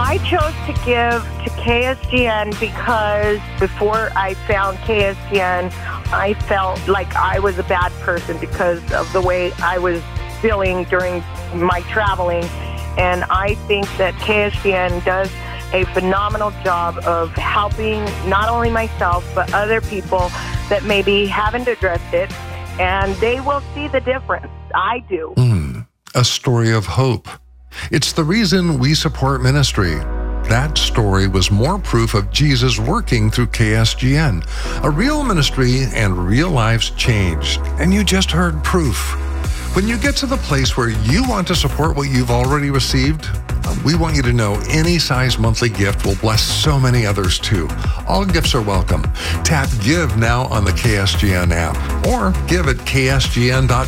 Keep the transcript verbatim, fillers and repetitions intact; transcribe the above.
I chose to give to K S G N because before I found K S G N, I felt like I was a bad person because of the way I was feeling during my traveling. And I think that K S G N does a phenomenal job of helping not only myself, but other people that maybe haven't addressed it, and they will see the difference. I do. Mm, a story of hope. It's the reason we support ministry. That story was more proof of Jesus working through K S G N. A real ministry and real lives changed. And you just heard proof. When you get to the place where you want to support what you've already received, we want you to know any size monthly gift will bless so many others too. All gifts are welcome. Tap Give now on the K S G N app or give at k s g n dot